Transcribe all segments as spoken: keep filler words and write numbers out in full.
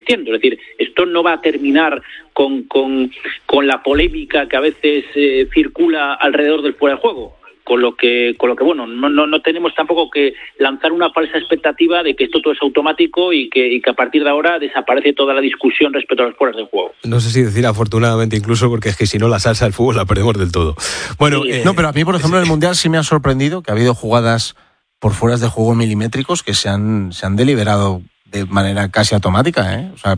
diciendo. Es decir, esto no va a terminar con, con, con la polémica que a veces eh, circula alrededor del fuera de juego. Con lo que, con lo que bueno, no, no, no tenemos tampoco que lanzar una falsa expectativa de que esto todo es automático y que, y que a partir de ahora desaparece toda la discusión respecto a los fueras de juego. No sé si decir afortunadamente incluso, porque es que si no la salsa del fútbol la perdemos del todo. Bueno, sí, eh, no, pero a mí, por ejemplo, en el Mundial sí me ha sorprendido que ha habido jugadas por fueras de juego milimétricos que se han, se han deliberado de manera casi automática, ¿eh? O sea,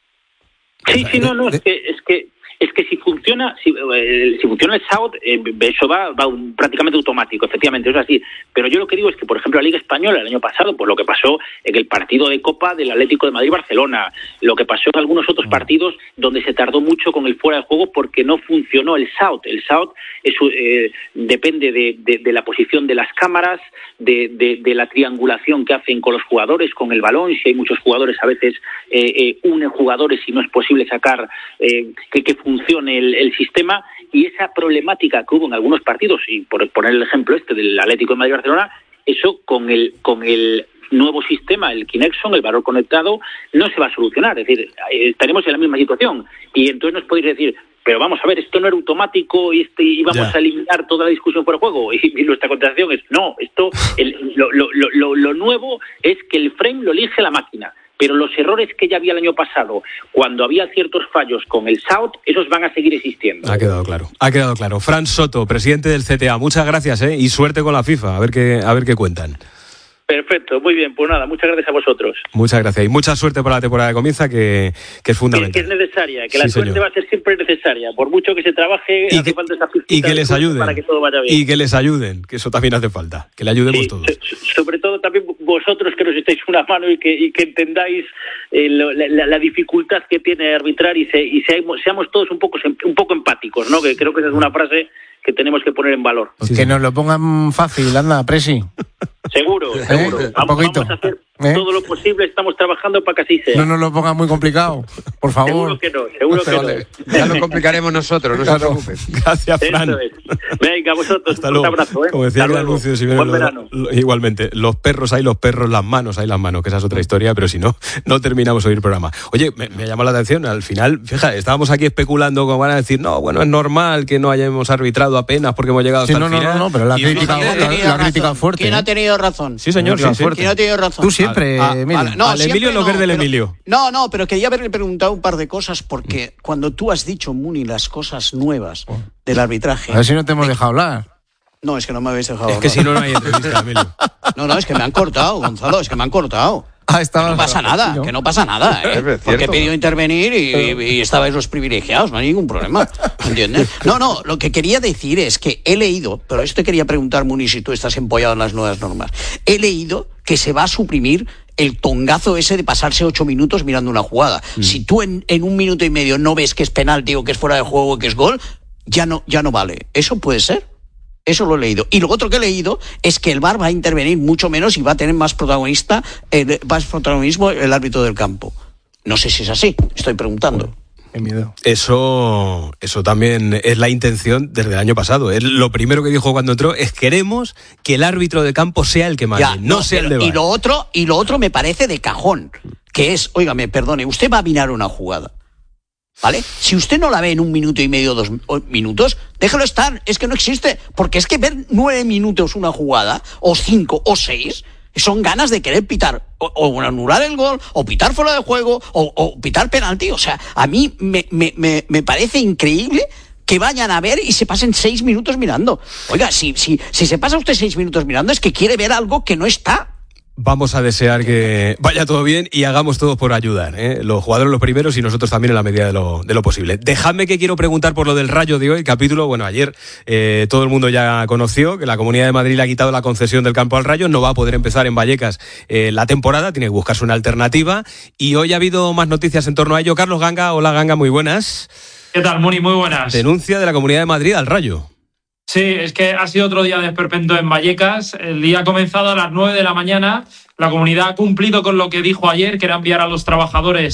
sí, sí, no, no, es que, es que Es que si funciona, si, eh, si funciona el S A U T, eh, eso va, va un, prácticamente automático, efectivamente, es así. Pero yo lo que digo es que, por ejemplo, la Liga Española el año pasado, pues lo que pasó en el partido de Copa del Atlético de Madrid-Barcelona, lo que pasó en algunos otros partidos donde se tardó mucho con el fuera de juego porque no funcionó el S A U T. El S A U T es, eh, depende de, de, de la posición de las cámaras, de, de, de la triangulación que hacen con los jugadores, con el balón. Si hay muchos jugadores, a veces eh, eh, unen jugadores y no es posible sacar eh, que, que funcione el, el sistema, y esa problemática que hubo en algunos partidos, y por poner el ejemplo este del Atlético de Madrid-Barcelona, eso con el con el nuevo sistema, el Kinexon, el valor conectado, no se va a solucionar. Es decir, estaremos en la misma situación, y entonces nos podéis decir, pero vamos a ver, esto no era automático y, este, y vamos ya. a eliminar toda la discusión por el juego. Y, y nuestra contestación es, no, esto el, lo, lo, lo, lo nuevo es que el frame lo elige la máquina. Pero los errores que ya había el año pasado, cuando había ciertos fallos con el S A U T, esos van a seguir existiendo. Ha quedado claro, ha quedado claro. Fran Soto, presidente del C T A, muchas gracias, ¿eh? Y suerte con la FIFA, a ver qué, a ver qué cuentan. Perfecto, muy bien, pues nada, muchas gracias a vosotros. Muchas gracias y mucha suerte para la temporada que comienza, que, que es fundamental. Que, que es necesaria, que sí, la señor. suerte va a ser siempre necesaria, por mucho que se trabaje, y hace que, falta esa y que les ayuden, para que todo vaya bien. Y que les ayuden, que eso también hace falta, que le ayudemos sí, todos. Sobre todo también vosotros que nos estáis una mano y que, y que entendáis eh, la, la, la dificultad que tiene arbitrar y, se, y seamos, seamos todos un poco, un poco empáticos, ¿no? Que creo que esa es una frase que tenemos que poner en valor. Sí, que nos lo pongan fácil, anda, Presi. Seguro, seguro. ¿Eh? Vamos, vamos a hacer ¿Eh? todo lo posible, estamos trabajando para que así sea. No nos lo pongan muy complicado, por favor. Seguro que no, seguro no que vale. no. Ya lo complicaremos nosotros, no claro. se preocupen. Gracias, Fran. Eso es. Venga, vosotros, hasta un luego. abrazo. ¿eh? Como decía el anuncio, si Buen lo, verano. Lo, igualmente, los perros hay los perros, las manos hay las manos, que esa es otra historia, pero si no, no terminamos hoy el programa. Oye, me, me llamó la atención, al final, fíjate, estábamos aquí especulando como van a decir, no, bueno, es normal que no hayamos arbitrado apenas porque hemos llegado sí, hasta no, el final. No, no, no, pero la crítica, la, la crítica fuerte. ¿Quién ha tenido razón? Sí, señor, sí, sí. ¿Quién ha tenido razón? Tú siempre, a, a, Emilio. A, no, al Emilio lo que es del pero, Emilio. No, no, pero quería haberle preguntado un par de cosas porque cuando tú has dicho, Muni, las cosas nuevas del arbitraje... A ver si no te hemos dejado hablar. No, es que no me habéis dejado Es hablar. que si no, no hay entrevista, Emilio. No, no, es que me han cortado, Gonzalo, es que me han cortado. Ah, estaba, que no pasa nada, que no pasa nada, ¿eh? Porque he pedido intervenir y, y, y estabais los privilegiados, no hay ningún problema, ¿entiendes? No, no, lo que quería decir es que he leído, pero esto te quería preguntar, Muni, si tú estás empollado en las nuevas normas. He leído que se va a suprimir el tongazo ese de pasarse ocho minutos mirando una jugada. Mm. Si tú en, en un minuto y medio no ves que es penalti o que es fuera de juego o que es gol, ya no, ya no vale. ¿Eso puede ser? Eso lo he leído. Y lo otro que he leído es que el V A R va a intervenir mucho menos y va a tener más protagonista, eh, más protagonismo el árbitro del campo. No sé si es así, estoy preguntando. Qué miedo. Eso, eso también es la intención desde el año pasado. Él, lo primero que dijo cuando entró es queremos que el árbitro de campo sea el que mande, ya, no, no sea pero, el de V A R. Y lo otro, y lo otro me parece de cajón, que es, óigame, perdone, usted va a mirar una jugada, ¿vale? Si usted no la ve en un minuto y medio, dos minutos, déjelo estar, es que no existe, porque es que ver nueve minutos una jugada, o cinco, o seis, son ganas de querer pitar, o, o anular el gol, o pitar fuera de juego, o, o pitar penalti. O sea, a mí me, me, me, me parece increíble que vayan a ver y se pasen seis minutos mirando. Oiga, si, si, si se pasa usted seis minutos mirando es que quiere ver algo que no está. Vamos a desear que vaya todo bien y hagamos todo por ayudar, ¿eh? Los jugadores los primeros y nosotros también en la medida de lo, de lo posible. Dejadme que quiero preguntar por lo del Rayo de hoy, capítulo, bueno, ayer eh, todo el mundo ya conoció que la Comunidad de Madrid le ha quitado la concesión del campo al Rayo, no va a poder empezar en Vallecas eh, la temporada, tiene que buscarse una alternativa y hoy ha habido más noticias en torno a ello. Carlos Ganga, hola Ganga, muy buenas. ¿Qué tal, Muni? Muy buenas. Denuncia de la Comunidad de Madrid al Rayo. Sí, es que ha sido otro día de esperpento en Vallecas. El día ha comenzado a las nueve de la mañana. La comunidad ha cumplido con lo que dijo ayer, que era enviar a los trabajadores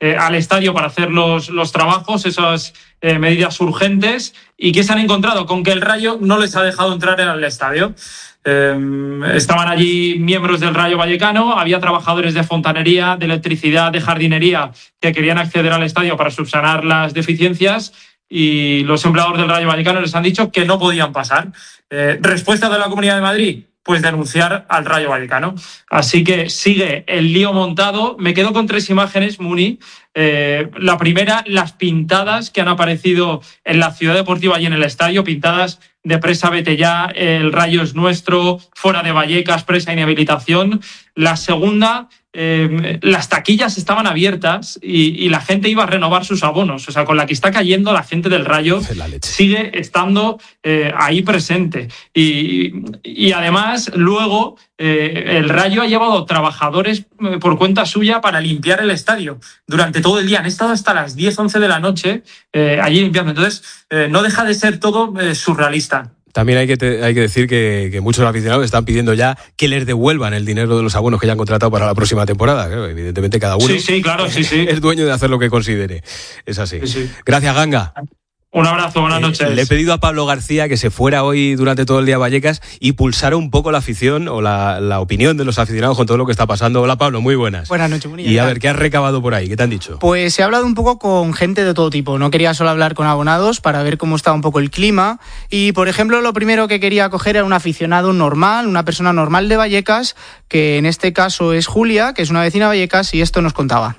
eh, al estadio para hacer los, los trabajos, esas eh, medidas urgentes, y que se han encontrado con que el Rayo no les ha dejado entrar en el estadio. Eh, estaban allí miembros del Rayo Vallecano, había trabajadores de fontanería, de electricidad, de jardinería que querían acceder al estadio para subsanar las deficiencias, y los empleados del Rayo Vallecano les han dicho que no podían pasar. Eh, respuesta de la Comunidad de Madrid, pues denunciar al Rayo Vallecano. Así que sigue el lío montado. Me quedo con tres imágenes, Muni. Eh, la primera, las pintadas que han aparecido en la Ciudad Deportiva y en el estadio, pintadas de presa vete ya, el Rayo es nuestro, fuera de Vallecas, presa inhabilitación. La segunda, eh, las taquillas estaban abiertas y, y la gente iba a renovar sus abonos. O sea, con la que está cayendo la gente del Rayo sigue estando eh, ahí presente. Y, y además, luego, eh, el Rayo ha llevado trabajadores eh, por cuenta suya para limpiar el estadio durante todo el día. Han estado hasta las diez, once de la noche eh, allí limpiando. Entonces, eh, no deja de ser todo eh, surrealista. También hay que, te, hay que decir que, que muchos aficionados están pidiendo ya que les devuelvan el dinero de los abonos que ya han contratado para la próxima temporada. Claro, evidentemente cada uno sí, sí, claro, sí, sí. es dueño de hacer lo que considere. Es así. Sí, sí. Gracias, Ganga. Un abrazo, buenas noches. Eh, le he pedido a Pablo García que se fuera hoy durante todo el día a Vallecas y pulsara un poco la afición o la, la opinión de los aficionados con todo lo que está pasando. Hola, Pablo, muy buenas. Buenas noches, Munilla. Y a ver, ¿qué has recabado por ahí? ¿Qué te han dicho? Pues he hablado un poco con gente de todo tipo. No quería solo hablar con abonados para ver cómo estaba un poco el clima. Y, por ejemplo, lo primero que quería coger era un aficionado normal, una persona normal de Vallecas, que en este caso es Julia, que es una vecina de Vallecas, y esto nos contaba.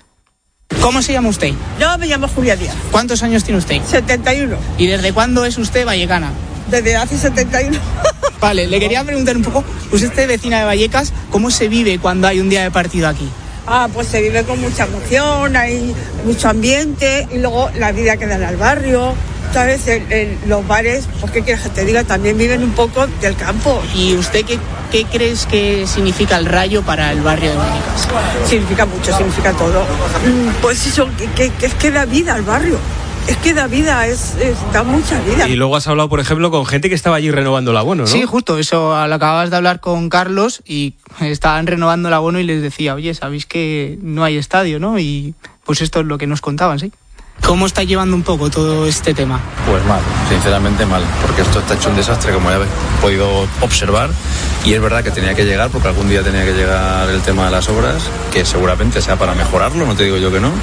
¿Cómo se llama usted? Yo me llamo Julia Díaz. ¿Cuántos años tiene usted? setenta y uno. ¿Y desde cuándo es usted vallecana? Desde hace setenta y uno. Vale, le quería preguntar un poco, usted es vecina de Vallecas, ¿cómo se vive cuando hay un día de partido aquí? Ah, pues se vive con mucha emoción, hay mucho ambiente, y luego la vida que dan al barrio. ¿Sabes? En, en los bares, pues qué quieres que te diga, también viven un poco del campo. ¿Y usted qué, qué crees que significa el Rayo para el barrio de Vallecas? Significa mucho, significa todo. Pues eso, que, que es que da vida al barrio. Es que da vida, es, es, da mucha vida. Y luego has hablado, por ejemplo, con gente que estaba allí renovando el abono, ¿no? Sí, justo, eso, lo acababas de hablar con Carlos y estaban renovando el abono y les decía, oye, sabéis que no hay estadio, ¿no? Y pues esto es lo que nos contaban, ¿sí? ¿Cómo está llevando un poco todo este tema? Pues mal, sinceramente mal, porque esto está hecho un desastre, como ya habéis podido observar, y es verdad que tenía que llegar, porque algún día tenía que llegar el tema de las obras, que seguramente sea para mejorarlo, no te digo yo que no,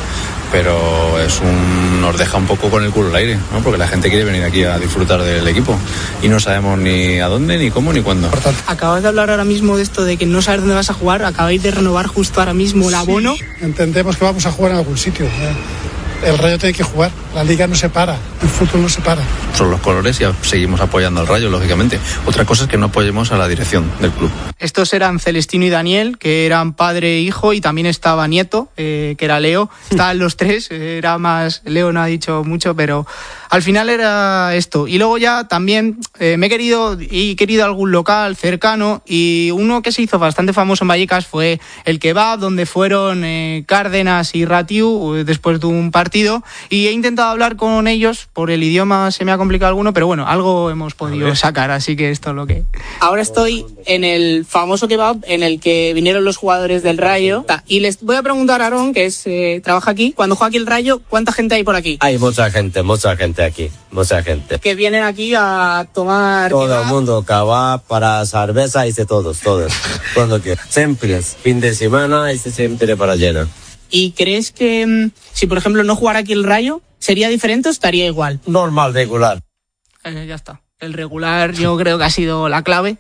pero es un, nos deja un poco con el culo al aire, ¿no? Porque la gente quiere venir aquí a disfrutar del equipo y no sabemos ni a dónde, ni cómo, ni cuándo. Acabas de hablar ahora mismo de esto de que no sabes dónde vas a jugar, acabáis de renovar justo ahora mismo el abono. Sí, entendemos que vamos a jugar en algún sitio, ¿eh? El Rayo tiene que jugar, la Liga no se para, el fútbol no se para. Son los colores y seguimos apoyando al Rayo, lógicamente. Otra cosa es que no apoyemos a la dirección del club. Estos eran Celestino y Daniel, que eran padre e hijo, y también estaba Nieto, eh, que era Leo. Estaban los tres, era más... Leo no ha dicho mucho, pero al final era esto. Y luego ya también eh, me he querido, he querido algún local cercano, y uno que se hizo bastante famoso en Vallecas fue el Kebab, donde fueron eh, Cárdenas y Ratiu después de un partido, y he intentado hablar con ellos, por el idioma se me ha complicado alguno, pero bueno, algo hemos podido sacar, así que esto es lo que... Ahora estoy en el famoso Kebab en el que vinieron los jugadores del Rayo, y les voy a preguntar a Aaron, que es eh, trabaja aquí, cuando juega aquí el Rayo, ¿cuánta gente hay por aquí? Hay mucha gente, mucha gente aquí, mucha gente. Que vienen aquí a tomar... Todo kebab. El mundo, kebab, para cerveza, hice todos, todos. Cuando que siempre, fin de semana, hice siempre para llenar. ¿Y crees que si, por ejemplo, no jugara aquí el Rayo, sería diferente o estaría igual? Normal, regular. Eh, ya está. El regular yo creo que ha sido la clave.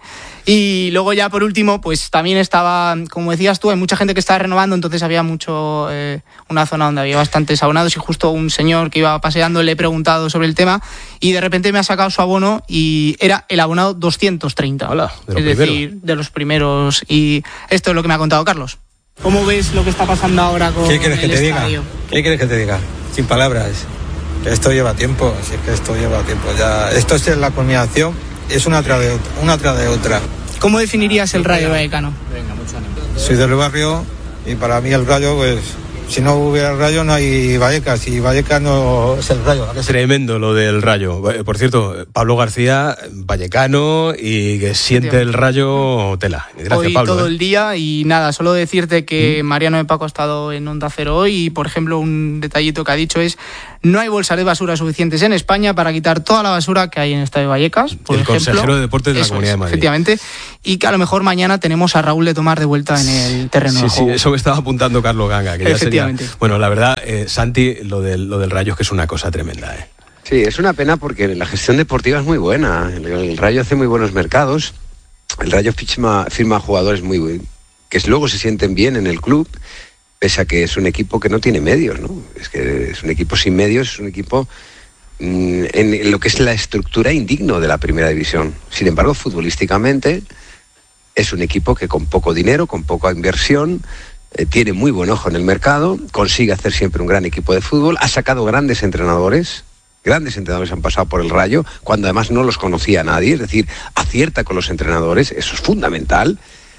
Y luego ya por último, pues también estaba, como decías tú, hay mucha gente que estaba renovando, entonces había mucho, eh, una zona donde había bastantes abonados, y justo un señor que iba paseando le he preguntado sobre el tema y de repente me ha sacado su abono y era el abonado doscientos treinta. Hola, de lo es primero. decir, de los primeros. Y esto es lo que me ha contado Carlos. ¿Cómo ves lo que está pasando ahora con ¿Qué quieres que el te estadio? diga? ¿Qué quieres que te diga? Sin palabras. Esto lleva tiempo, así que esto lleva tiempo. Ya, esto es la culminación, es una tras de otra, una tras de otra. ¿Cómo definirías el Rayo Vallecano? Soy del barrio y para mí el Rayo pues Si no hubiera el Rayo no hay Vallecas, y Vallecas no es el Rayo. Tremendo lo del Rayo. Por cierto, Pablo García, vallecano, y que siente el Rayo tela. Gracias, hoy Pablo. todo ¿eh? el día, y nada, solo decirte que ¿Mm? Mariano de Paco ha estado en Onda Cero hoy, y por ejemplo un detallito que ha dicho es: no hay bolsas de basura suficientes en España para quitar toda la basura que hay en el Estadio Vallecas, por el ejemplo. consejero de Deportes de la Eso Comunidad es, de Madrid. Efectivamente, y que a lo mejor mañana tenemos a Raúl de Tomar de vuelta en el terreno sí, de juego. Sí, eso me estaba apuntando Carlos Ganga. Que ya Efectivamente. Sería... Bueno, la verdad, eh, Santi, lo del, lo del Rayo es que es una cosa tremenda. ¿eh? Sí, es una pena porque la gestión deportiva es muy buena. El, el Rayo hace muy buenos mercados. El Rayo firma, firma jugadores muy buenos, que luego se sienten bien en el club, pese a que es un equipo que no tiene medios, ¿no? Es que es un equipo sin medios, es un equipo mmm, en lo que es la estructura indigno de la primera división. Sin embargo, futbolísticamente es un equipo que con poco dinero, con poca inversión, eh, tiene muy buen ojo en el mercado, consigue hacer siempre un gran equipo de fútbol, ha sacado grandes entrenadores, grandes entrenadores han pasado por el Rayo, cuando además no los conocía nadie, es decir, acierta con los entrenadores, eso es fundamental.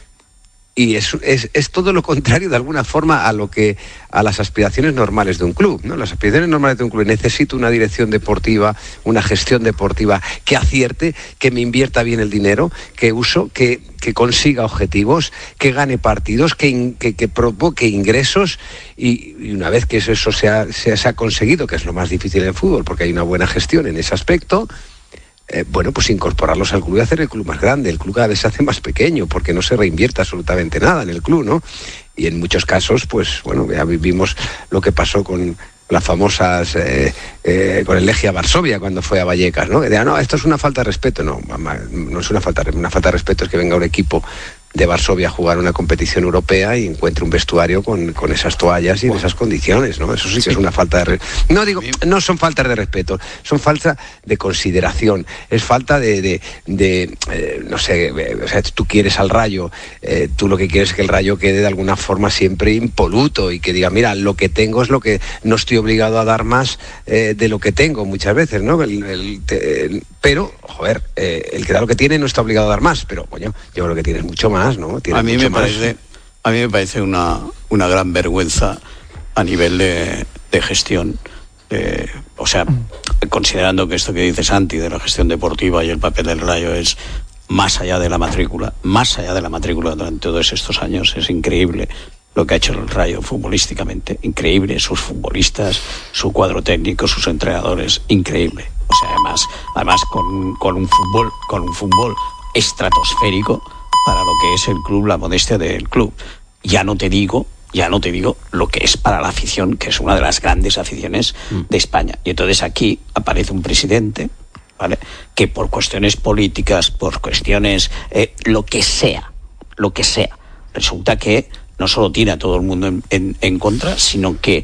Y es, es, es todo lo contrario de alguna forma a lo que a las aspiraciones normales de un club, ¿no? Las aspiraciones normales de un club: necesito una dirección deportiva, una gestión deportiva que acierte, que me invierta bien el dinero, que uso, que, que consiga objetivos, que gane partidos, que, in, que, que provoque ingresos, y, y una vez que eso, eso se, ha, se, se ha conseguido, que es lo más difícil en el fútbol, porque hay una buena gestión en ese aspecto, Eh, bueno, pues incorporarlos al club y hacer el club más grande. El club cada vez se hace más pequeño porque no se reinvierte absolutamente nada en el club, ¿no? Y en muchos casos, pues bueno, ya vivimos lo que pasó con las famosas, eh, eh, con el Legia Varsovia cuando fue a Vallecas, ¿no? Que digan, no, esto es una falta de respeto. No, no es una falta, una falta de respeto, es que venga un equipo de Varsovia a jugar una competición europea y encuentre un vestuario con, con esas toallas y en esas condiciones, ¿no? Eso sí que sí. es una falta de respeto. No digo, no son faltas de respeto, son falta de consideración, es falta de, de, de eh, no sé, eh, o sea, tú quieres al Rayo, eh, tú lo que quieres es que el Rayo quede de alguna forma siempre impoluto y que diga, mira, lo que tengo es lo que, no estoy obligado a dar más eh, de lo que tengo muchas veces, ¿no? El, el, te, el, pero, joder, eh, el que da lo que tiene no está obligado a dar más, pero, coño, yo creo que tienes mucho más. ¿No? A mí me parece, a mí me parece una, una gran vergüenza a nivel de, de gestión. Eh, o sea, considerando que esto que dice Santi de la gestión deportiva y el papel del Rayo es más allá de la matrícula, más allá de la matrícula durante todos estos años, es increíble lo que ha hecho el Rayo futbolísticamente, increíble, sus futbolistas, su cuadro técnico, sus entrenadores, increíble. O sea, además, además con, con un fútbol, con un fútbol estratosférico para lo que es el club, la modestia del club. Ya no te digo, ya no te digo lo que es para la afición, que es una de las grandes aficiones mm. de España. Y entonces aquí aparece un presidente, ¿vale?, que por cuestiones políticas, por cuestiones, eh, lo que sea, lo que sea, resulta que no solo tiene a todo el mundo en, en, en contra, sino que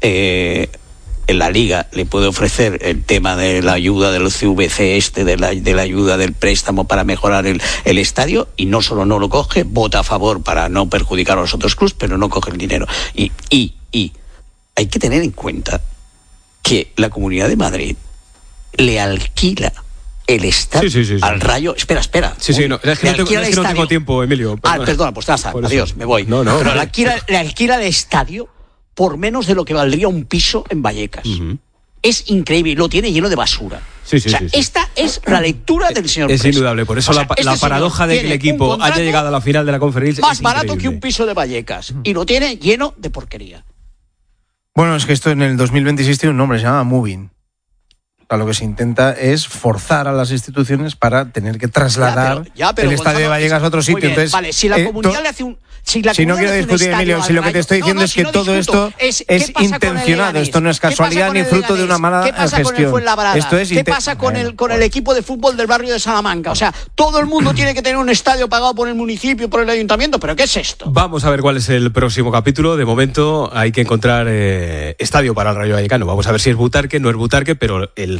eh, en la Liga le puede ofrecer el tema de la ayuda del C V C este, de la, de la ayuda del préstamo para mejorar el, el estadio, y no solo no lo coge, vota a favor para no perjudicar a los otros clubes, pero no coge el dinero. Y, y, y hay que tener en cuenta que la Comunidad de Madrid le alquila el estadio sí, sí, sí, sí. al Rayo. Espera, espera. Sí, sí, no, es que, no tengo, es que no tengo tiempo, Emilio. Perdona. Ah, perdona, pues nada, adiós, me voy. No, no. Pero le alquila, le alquila el estadio por menos de lo que valdría un piso en Vallecas. Uh-huh. Es increíble, lo tiene lleno de basura. Sí, sí, o sea, sí, sí. esta es la lectura del señor Es Presa. indudable, por eso o sea, la, este la paradoja de que el equipo haya llegado a la final de la conferencia más es barato increíble. Que un piso de Vallecas, y lo tiene lleno de porquería. Bueno, es que esto en el dos mil veintiséis tiene un nombre, se llama Moving. O sea, lo que se intenta es forzar a las instituciones para tener que trasladar ya, pero, ya, pero el estadio de Vallecas a otro sitio. Entonces, vale, si la eh, comunidad to- le hace un Si, la si no quiero discutir, Emilio, si lo que te estoy diciendo no, no, es que si no todo discuto, esto es, es intencionado, esto no es casualidad ni fruto de una mala ¿Qué pasa gestión. Con el esto es ¿Qué inte- pasa con bueno, el con bueno. el equipo de fútbol del barrio de Salamanca? O sea, todo el mundo tiene que tener un estadio pagado por el municipio, por el ayuntamiento, ¿pero qué es esto? Vamos a ver cuál es el próximo capítulo. De momento hay que encontrar eh, estadio para el Rayo Vallecano. Vamos a ver si es Butarque, no es Butarque, pero el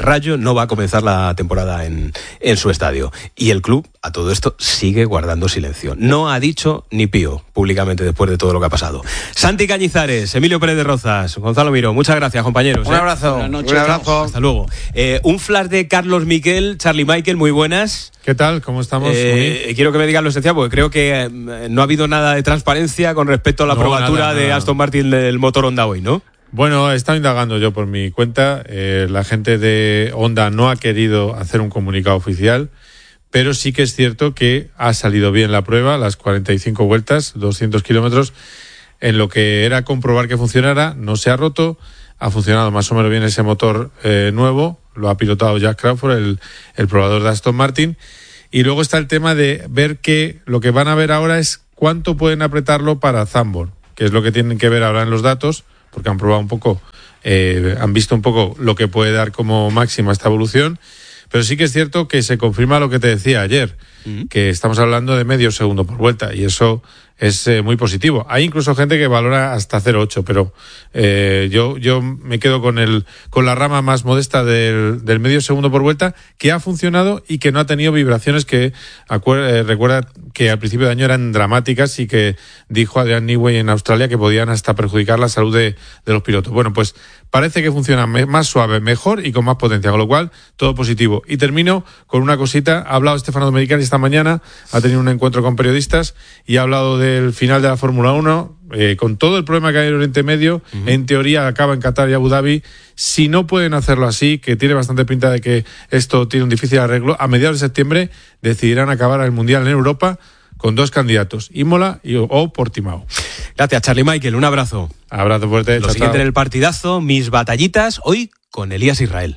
Rayo no va a comenzar la temporada en, en su estadio. Y el club, a todo esto, sigue guardando silencio. No ha dicho ni pío públicamente después de todo lo que ha pasado. Santi Cañizares, Emilio Pérez de Rozas, Gonzalo Miró, muchas gracias, compañeros. Un ¿eh? abrazo. Buenas noches, un abrazo. Chao. Hasta luego. Eh, un flash de Carlos Miquel, Charlie Michael, muy buenas. ¿Qué tal? ¿Cómo estamos? Eh, quiero que me digan lo esencial, porque creo que eh, no ha habido nada de transparencia con respecto a la no, probatura nada, de nada. Aston Martin del motor Honda hoy, ¿no? Bueno, he estado indagando yo por mi cuenta. Eh, la gente de Honda no ha querido hacer un comunicado oficial, pero sí que es cierto que ha salido bien la prueba, las cuarenta y cinco vueltas, doscientos kilómetros, en lo que era comprobar que funcionara, no se ha roto, ha funcionado más o menos bien ese motor eh, nuevo, lo ha pilotado Jack Crawford, el, el probador de Aston Martin, y luego está el tema de ver que lo que van a ver ahora es cuánto pueden apretarlo para Zandvoort, que es lo que tienen que ver ahora en los datos, porque han probado un poco, eh, han visto un poco lo que puede dar como máxima esta evolución, pero sí que es cierto que se confirma lo que te decía ayer, uh-huh. que estamos hablando de medio segundo por vuelta, y eso es eh, muy positivo. Hay incluso gente que valora hasta cero coma ocho, pero eh, yo yo me quedo con el con la rama más modesta del, del medio segundo por vuelta, que ha funcionado y que no ha tenido vibraciones que acuer- eh, recuerda que al principio de año eran dramáticas y que dijo Adrian Newey en Australia que podían hasta perjudicar la salud de, de los pilotos. Bueno, pues parece que funciona me- más suave, mejor y con más potencia, con lo cual todo positivo. Y termino con una cosita. Ha hablado Stefano Domenicali esta mañana, ha tenido un encuentro con periodistas y ha hablado del final de la Fórmula uno, eh, con todo el problema que hay en Oriente Medio. Uh-huh. En teoría acaba en Qatar y Abu Dhabi. Si no pueden hacerlo así, que tiene bastante pinta de que esto tiene un difícil arreglo, a mediados de septiembre decidirán acabar el Mundial en Europa con dos candidatos, Imola y, o Portimao. Gracias, Charlie Michael, un abrazo. Abrazo fuerte. Lo chao, siguiente chao. en el partidazo, mis batallitas, hoy con Elías Israel.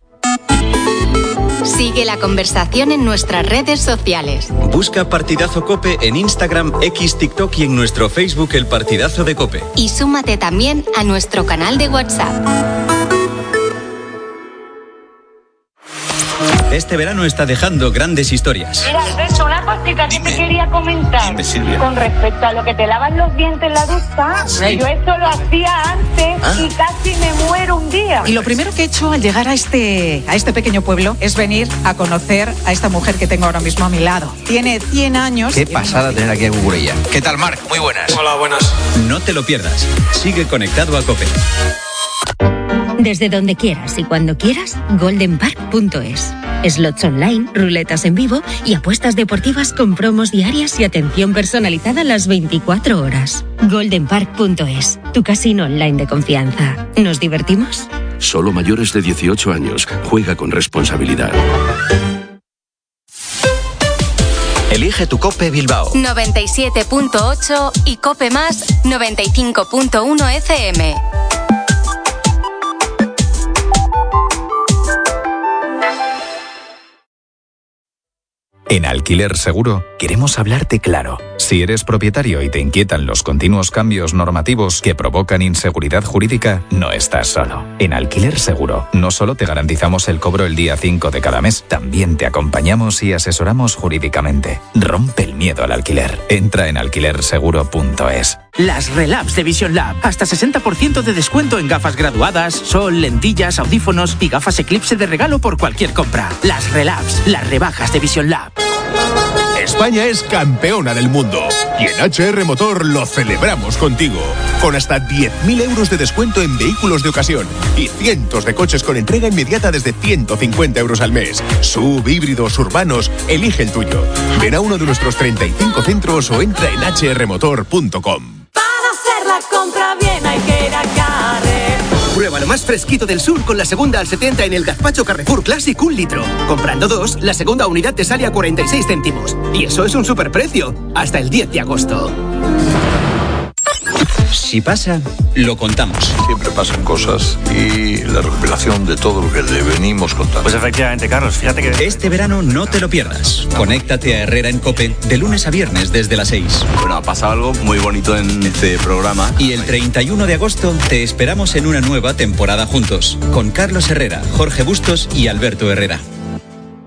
Sigue la conversación en nuestras redes sociales. Busca Partidazo COPE en Instagram, X, TikTok y en nuestro Facebook El Partidazo de COPE. Y súmate también a nuestro canal de WhatsApp. Este verano está dejando grandes historias. Mira, Alberto, una cosita que te quería comentar. Dime, Silvia. Con respecto a lo que te lavan los dientes en la ducha, Sí. yo esto lo hacía antes Ah. y casi me muero un día. Y lo primero que he hecho al llegar a este, a este pequeño pueblo es venir a conocer a esta mujer que tengo ahora mismo a mi lado. Tiene cien años. Qué pasada tener aquí a Gugurella. ¿Qué tal, Marc? Muy buenas. Hola, buenas. No te lo pierdas. Sigue conectado a COPE. Desde donde quieras y cuando quieras, golden park punto es. Slots online, ruletas en vivo y apuestas deportivas con promos diarias y atención personalizada las veinticuatro horas. golden park punto es, tu casino online de confianza. ¿Nos divertimos? Solo mayores de dieciocho años. Juega con responsabilidad. Elige tu COPE Bilbao. noventa y siete punto ocho y Cope Más noventa y cinco punto uno F M. En Alquiler Seguro queremos hablarte claro. Si eres propietario y te inquietan los continuos cambios normativos que provocan inseguridad jurídica, no estás solo. En Alquiler Seguro no solo te garantizamos el cobro el día cinco de cada mes, también te acompañamos y asesoramos jurídicamente. Rompe el miedo al alquiler. Entra en alquiler seguro punto es. Las Relabs de Vision Lab. Hasta sesenta por ciento de descuento en gafas graduadas, sol, lentillas, audífonos y gafas Eclipse de regalo por cualquier compra. Las Relabs, las rebajas de Vision Lab. España es campeona del mundo y en H R Motor lo celebramos contigo. Con hasta diez mil euros de descuento en vehículos de ocasión y cientos de coches con entrega inmediata desde ciento cincuenta euros al mes. Sub, híbridos, urbanos, elige el tuyo. Ven a uno de nuestros treinta y cinco centros o entra en hache erre motor punto com. Para hacer la compra bien hay que ir a Carrefour. Prueba lo más fresquito del sur con la segunda al setenta en el gazpacho Carrefour Classic un litro. Comprando dos, la segunda unidad te sale a cuarenta y seis céntimos. Y eso es un superprecio. Hasta el diez de agosto. Si pasa, lo contamos. Siempre pasan cosas y la revelación de todo lo que le venimos contando. Pues efectivamente, Carlos, fíjate que... Este verano no te lo pierdas. Conéctate a Herrera en COPE de lunes a viernes desde las seis. Bueno, ha pasado algo muy bonito en este programa. Y el treinta y uno de agosto te esperamos en una nueva temporada juntos, con Carlos Herrera, Jorge Bustos y Alberto Herrera.